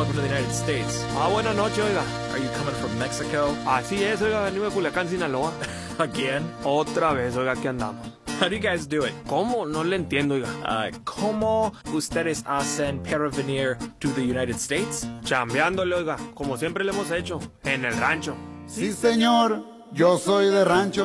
welcome to the United States. Buenas noches, oiga. Are you coming from Mexico? Así es, oiga, venimos de Culiacán, Sinaloa. Again? Otra vez, oiga, aquí andamos. How do you guys do it? ¿Cómo? No le entiendo, oiga. ¿Cómo ustedes hacen para venir to the United States? Chambeándole, oiga, como siempre le hemos hecho, en el rancho. Sí, señor, yo soy de rancho.